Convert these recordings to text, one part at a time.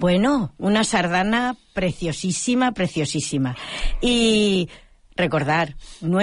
Bueno, una sardana preciosísima, preciosísima. Y recordar,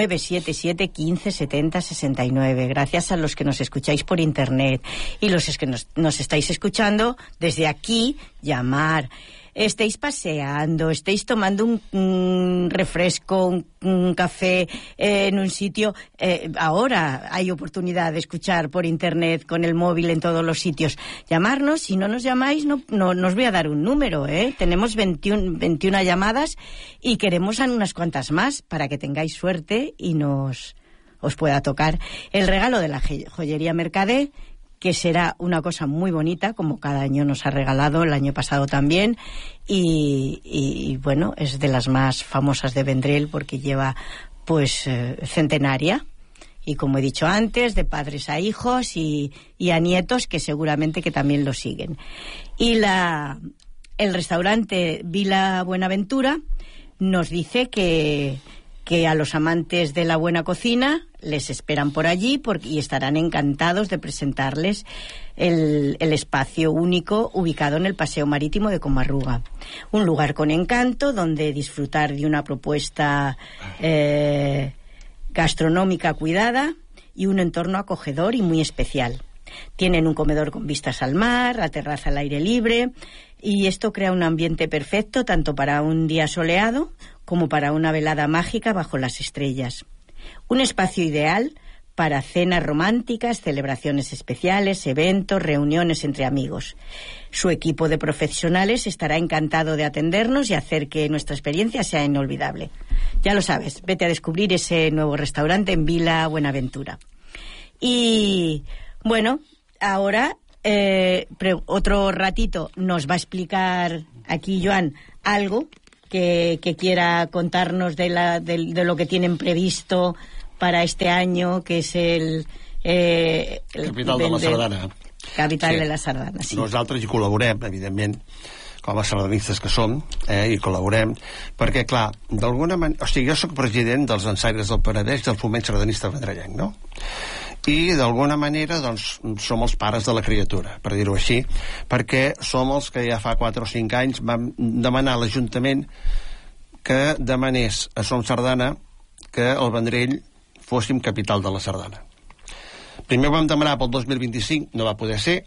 977-1570-69. Gracias a los que nos escucháis por internet y los que nos estáis escuchando desde aquí, llamar. Estéis paseando, estéis tomando un refresco, un café en un sitio. Ahora hay oportunidad de escuchar por internet con el móvil en todos los sitios. Llamarnos, si no nos llamáis, no os voy a dar un número, ¿eh? Tenemos 21 llamadas y queremos unas cuantas más para que tengáis suerte y os pueda tocar el regalo de la joyería Mercader, que será una cosa muy bonita, como cada año nos ha regalado, el año pasado también, y bueno, es de las más famosas de Vendrell porque lleva, pues, centenaria, y como he dicho antes, de padres a hijos y a nietos, que seguramente que también lo siguen. Y el restaurante Vila Buenaventura nos dice que a los amantes de la buena cocina les esperan por allí y estarán encantados de presentarles el espacio único ubicado en el Paseo Marítimo de Comarruga. Un lugar con encanto donde disfrutar de una propuesta gastronómica cuidada y un entorno acogedor y muy especial. Tienen un comedor con vistas al mar, la terraza al aire libre, y esto crea un ambiente perfecto tanto para un día soleado como para una velada mágica bajo las estrellas. Un espacio ideal para cenas románticas, celebraciones especiales, eventos, reuniones entre amigos. Su equipo de profesionales estará encantado de atendernos y hacer que nuestra experiencia sea inolvidable. Ya lo sabes, vete a descubrir ese nuevo restaurante en Vila Buenaventura. Y bueno, ahora otro ratito nos va a explicar aquí Joan algo que quiera contarnos de lo que tienen previsto para este año, que és Capital de la Sardana. Capital de la Sardana, sí. Nosaltres hi col·laborem, evidentment, com a sardanistes que som, hi col·laborem, perquè, clar, d'alguna manera... O sigui, jo soc president dels ensaires del Penedès del Foment Sardanista Vendrellenc, no? I, d'alguna manera, doncs, som els pares de la criatura, per dir-ho així, perquè som els que ja fa 4 o 5 anys vam demanar a l'Ajuntament que demanés a Som Sardana que el Vendrell fóssim capital de la Sardana. Primer vam demanar pel 2025, no va poder ser,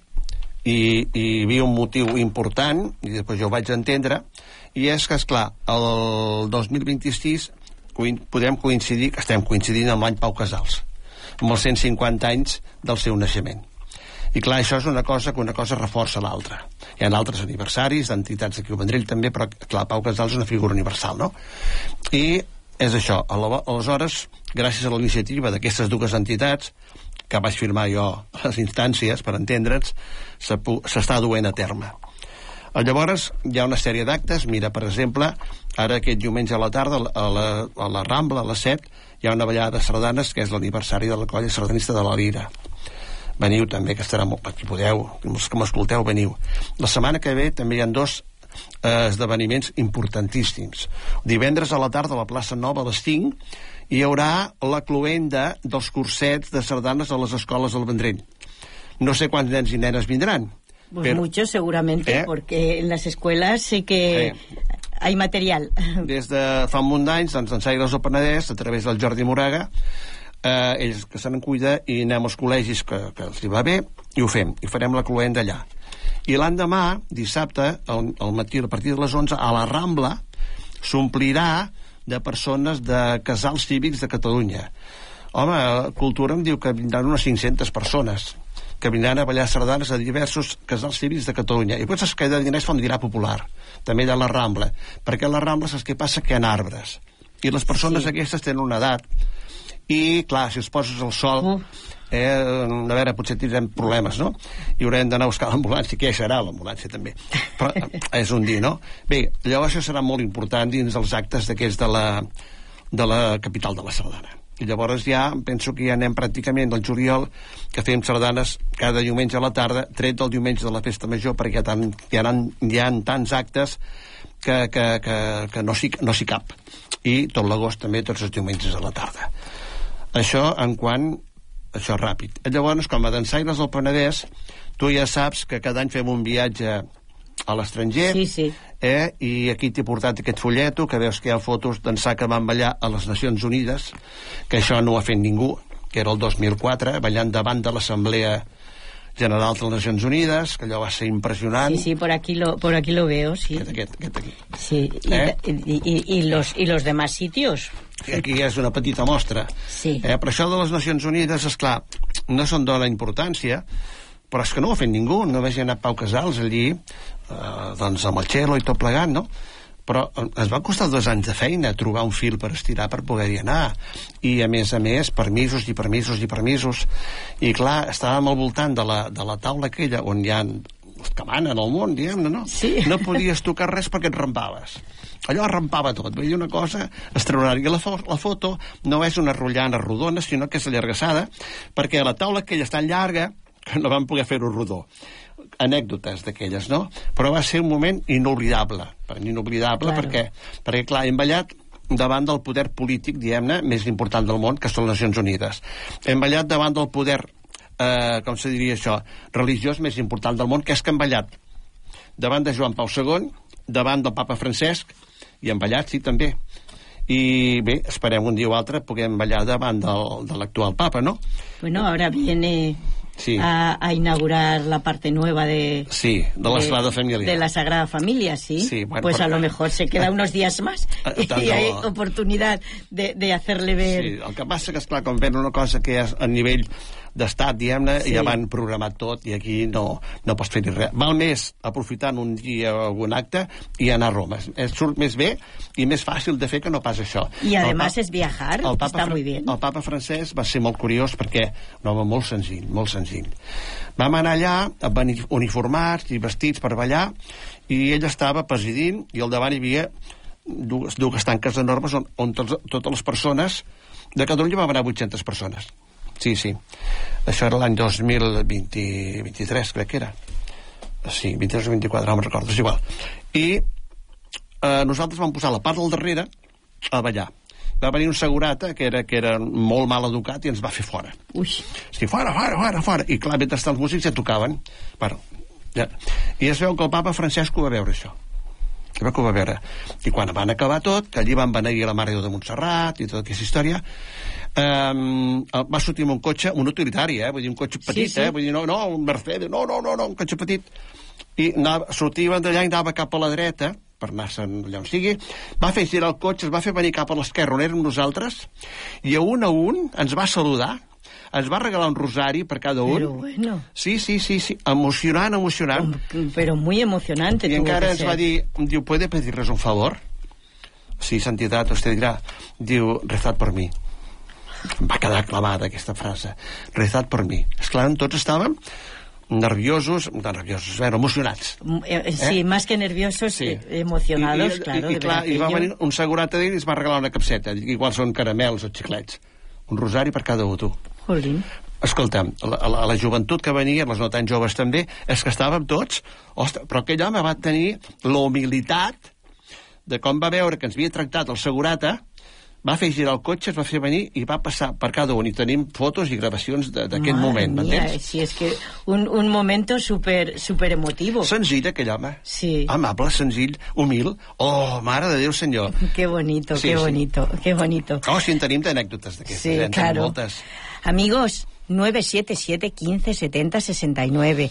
i hi havia un motiu important, i després jo ho vaig entendre, i és que, esclar, el 2026 podem coincidir, que estem coincidint amb l'any Pau Casals, amb els 150 anys del seu naixement. I clar, això és una cosa que una cosa reforça l'altra. Hi ha altres aniversaris d'entitats d'aquí al Vendrell també, però clar, Pau Casals és una figura universal, no? I és això. Aleshores, gràcies a la iniciativa d'aquestes dues entitats, que vaig firmar jo a les instàncies, per entendre'ns, s'està duent a terme. Llavors, hi ha una sèrie d'actes. Mira, per exemple, ara aquest diumenge a la tarda, a la Rambla, a les 7, hi ha una ballada de sardanes, que és l'aniversari de la colla sardanista de la Lira. Veniu també, que estarà molt... Aquí podeu, els que m'escolteu, veniu. La setmana que ve també hi ha 2 esdeveniments importantíssims. Divendres a la tarda a la plaça Nova a les 5 hi haurà la cloenda dels cursets de sardanes a les escoles del Vendrell. No sé quants nens i nenes vindran. Pues pero, muchos seguramente, porque en las escuelas sé que hay material. Des de fa un munt d'anys, doncs, ensaires del Penedès, a través del Jordi Moraga, ells que se n'en cuida, i anem als col·legis que els hi va bé, i ho fem, i farem la cloenda allà. I l'endemà, dissabte, al matí, a partir de les 11, a la Rambla, s'omplirà de persones de casals cívics de Catalunya. Home, Cultura em diu que vindran unes 500 persones, que vindran a ballar sardanes a diversos casals cívics de Catalunya. I potser es queda diners fa un dinar popular, també de la Rambla, perquè a la Rambla saps què passa? Que hi ha arbres. I les persones aquestes tenen una edat. I, clar, si els poses al sol... a veure, potser tindrem problemes, no? I haurem d'anar a buscar l'ambulància, que ja serà l'ambulància també, però és un dia, no? Bé, llavors això serà molt important dins els actes d'aquests de la capital de la Sardana. I llavors ja penso que ja anem pràcticament al juliol, que fem sardanes cada diumenge a la tarda, tret del diumenge de la festa major, perquè hi ha tants actes que no s'hi cap. I tot l'agost també, tots els diumenges a la tarda. Això en quant... Això ràpid. Llavors, com a dansaires del Penedès, tu ja saps que cada any fem un viatge a l'estranger, i aquí t'he portat aquest folleto, que veus que hi ha fotos d'ençà que van ballar a les Nacions Unides, que això no ho ha fet ningú, que era el 2004, ballant davant de l'Assemblea General de les Nacions Unides, que allò va ser impresionant. Sí, por aquí lo veo, sí. Aquest aquí. Sí, y los demás sitios. Aquí és una petita mostra. Sí. Per això de les Nacions Unides, esclar, no se'n dona importància, però és que no ho ha fet ningú. Només hi ha anat Pau Casals allí, doncs amb el Txelo i tot plegat, no? Però ens va costar 2 anys de feina trobar un fil per estirar per poder-hi anar, i a més, permisos i permisos i permisos, i clar, estàvem al voltant de la taula aquella on hi ha els que manen al món, diguem-ne, no? Sí. No podies tocar res perquè et rampaves. Allò arrampava tot, vull dir, una cosa extraordinària. La foto no és una rotllana rodona, sinó que és allargassada, perquè la taula aquella és tan llarga que no vam poder fer-ho rodó. Anècdotes d'aquelles, no? Però va ser un moment inoblidable, claro. perquè clar, hem ballat davant del poder polític, diguem-ne, més important del món, que són les Nacions Unides. Hem ballat davant del poder, com se diria això, religiós més important del món, que és que hem ballat davant de Joan Pau II, davant del papa Francesc, i hem ballat, sí, també. I bé, esperem un dia o altre puguem ballar davant de l'actual papa, ¿no? Bueno, ahora viene a inaugurar la parte nueva de la Sagrada Familia. De la Sagrada Familia, sí. Bueno, pues a lo mejor se queda unos días más y hay oportunidad de hacerle ver... Sí, el que passa que, esclar, com ven una cosa que és a nivell d'estat, diguem-ne, ja van programar tot i aquí no pots fer-hi res. Val més aprofitant un dia o algun acte i anar a Roma. Surt més bé i més fàcil de fer que no pas això. I además es viajar, està muy bien. El papa Francesc va ser molt curiós perquè un home molt senzill, molt senzill. Vam anar allà uniformats i vestits per ballar i ell estava presidint i al davant hi havia dues tanques enormes on totes les persones de Catalunya van anar 800 persones. Sí. Això era l'any 2023, crec que era. Sí, 23 o 24, no me'n recordo, és igual. I nosaltres vam posar la part del darrere a ballar. Va venir un segurata que era molt mal educat i ens va fer fora. Ui. Sí, fora. I clar, mentre els músics ja tocaven. Bueno, ja. I es veu que el papa Francesc ho va veure, això. Que ho va veure. I quan van acabar tot, que allí van beneir la Mare de Montserrat i tota aquesta història, va sortir amb un cotxe, un utilitari, vull dir, un cotxe petit, sí. Vull dir, no, un Mercedes, no, un cotxe petit. I sortia d'allà i anava cap a la dreta, per anar-se'n allà on sigui, va fer girar el cotxe, es va fer venir cap a l'esquerra on érem nosaltres, i a un ens va saludar, ens va regalar un rosari per cada un. Pero bueno. Sí, emocionant. Pero muy emocionante. I encara ens va dir, ¿puede pedirles un favor? Sí, santidad, usted dirá. Diu, rezad por mí. Em va quedar clavada aquesta frase. Rezad por mí. Esclar, tots estàvem nerviosos, emocionats. Sí, más que nerviosos, emocionados, claro. I va venir un segurata d'ell i ens va regalar una capseta. Igual són caramels o xiclets. Un rosari per cada un, tu. Jolín. Escolta'm, la joventut que venia, les no tan joves també, és que estàvem tots... Ostres, però aquell home va tenir la humilitat de com va veure que ens havia tractat el segurata, va fer girar el cotxe, es va fer venir i va passar per cada un. I tenim fotos i gravacions d'aquest moment, m'entens? Sí, és que un momento super emotivo. Senzill, aquell home. Sí. Amable, senzill, humil. Oh, mare de Déu, senyor. Qué bonito, qué bonito. Oh, sí, en tenim d'anècdotes d'aquestes. Sí, claro. Moltes. Amigos, 977 15 70 69.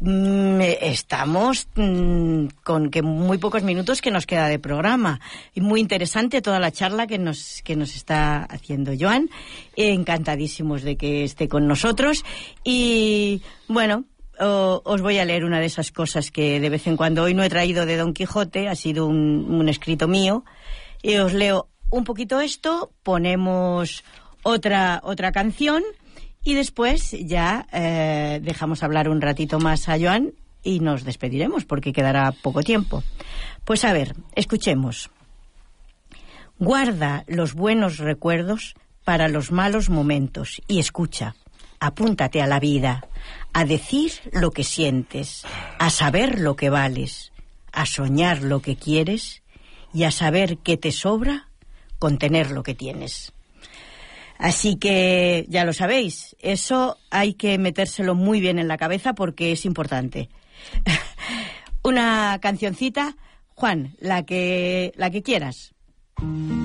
Estamos con que muy pocos minutos que nos queda de programa. Y muy interesante toda la charla que nos está haciendo Joan. Encantadísimos de que esté con nosotros. Y bueno, os voy a leer una de esas cosas que de vez en cuando, hoy no he traído de Don Quijote, ha sido un escrito mío. Y os leo un poquito esto, ponemos otra canción. Y después ya dejamos hablar un ratito más a Joan y nos despediremos porque quedará poco tiempo. Pues a ver, escuchemos. Guarda los buenos recuerdos para los malos momentos y escucha. Apúntate a la vida, a decir lo que sientes, a saber lo que vales, a soñar lo que quieres y a saber que te sobra con tener lo que tienes. Así que ya lo sabéis, eso hay que metérselo muy bien en la cabeza porque es importante. una cancioncita, Juan, la que quieras.